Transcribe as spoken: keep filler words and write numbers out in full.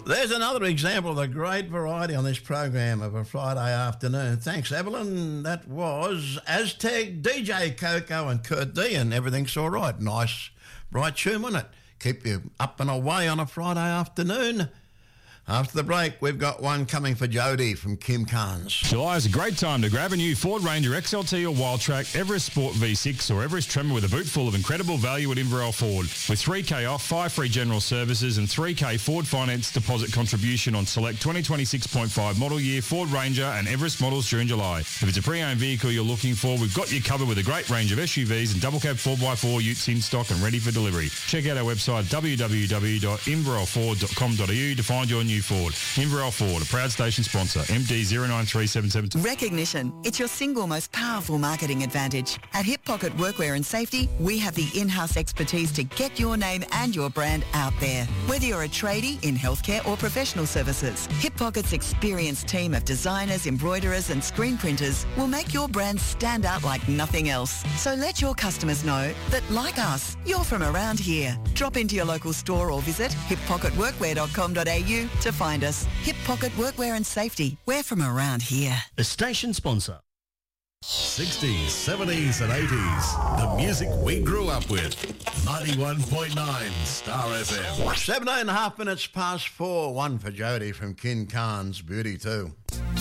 There's another example of the great variety on this program of a Friday afternoon. Thanks, Evelyn. That was Aztec, D J Coco and Kurt D, and everything's all right. Nice, bright tune, wasn't it? Keep you up and away on a Friday afternoon. After the break, we've got one coming for Jody from Kim Carnes. July is a great time to grab a new Ford Ranger X L T or Wildtrak, Everest Sport V six or Everest Tremor with a boot full of incredible value at Inverell Ford. With three K off, five free general services and three K Ford Finance deposit contribution on select twenty twenty-six point five model year Ford Ranger and Everest models during July. If it's a pre-owned vehicle you're looking for, we've got you covered with a great range of S U Vs and double cab four by four utes in stock and ready for delivery. Check out our website w w w dot inverell ford dot com dot a u to find your new Ford. Inverell Ford, a proud station sponsor. M D zero nine three seven seven two. Recognition. It's your single most powerful marketing advantage. At Hip Pocket Workwear and Safety, we have the in-house expertise to get your name and your brand out there. Whether you're a tradie in healthcare or professional services, Hip Pocket's experienced team of designers, embroiderers and screen printers will make your brand stand out like nothing else. So let your customers know that, like us, you're from around here. Drop into your local store or visit hip pocket workwear dot com dot a u to find us. Hip Pocket Workwear and Safety. We're from around here. The station sponsor. sixties, seventies and eighties. The music we grew up with. ninety-one point nine Star F M. Seventeen and a half minutes past four. One for Jody from Kim Carnes. Beauty too.